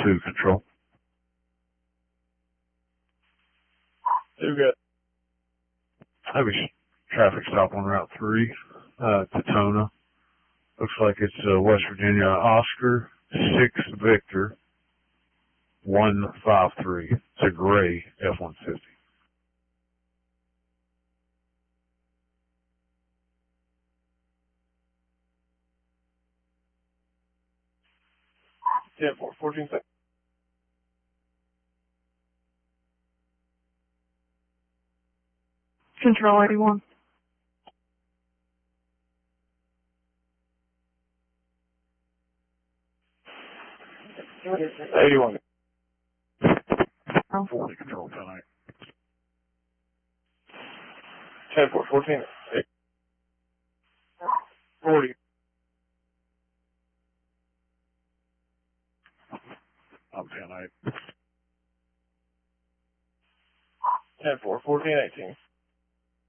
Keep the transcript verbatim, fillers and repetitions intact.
two, control. Two good. Heavy traffic stop on Route three, uh, Tatona. Looks like it's uh, West Virginia Oscar six Victor one five three. It's a gray F one fifty. ten four, fourteen seconds. Control eighty-one. eighty-one. Oh. forty, control tonight. ten four, fourteen. forty. I'm ten eight. ten four, fourteen, eighteen.